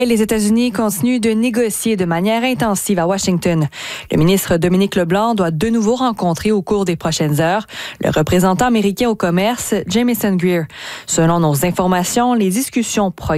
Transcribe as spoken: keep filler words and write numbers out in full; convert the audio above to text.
Les États-Unis continuent de négocier de manière intensive à Washington. Le ministre Dominique Leblanc doit de nouveau rencontrer au cours des prochaines heures le représentant américain au commerce, Jamieson Greer. Selon nos informations, les discussions progressent.